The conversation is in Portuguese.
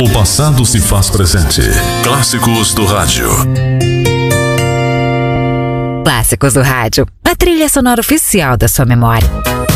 O passado se faz presente. Clássicos do rádio. Clássicos do rádio, a trilha sonora oficial da sua memória.